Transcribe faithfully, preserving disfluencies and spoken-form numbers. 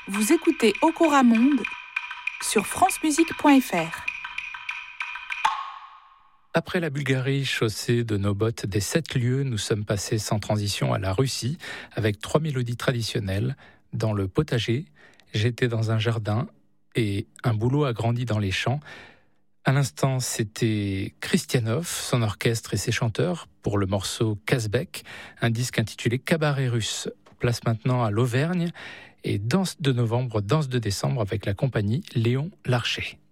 Vous écoutez Okora Monde sur francemusique point f r. Après la Bulgarie, chaussée de nos bottes des sept lieux, nous sommes passés sans transition à la Russie, avec trois mélodies traditionnelles. Dans le potager, j'étais dans un jardin et un bouleau a grandi dans les champs. À l'instant, c'était Kristianov, son orchestre et ses chanteurs pour le morceau Kazbek, un disque intitulé Cabaret russe. Place maintenant à l'Auvergne et danse de novembre, danse de décembre avec la compagnie Léon Larcher.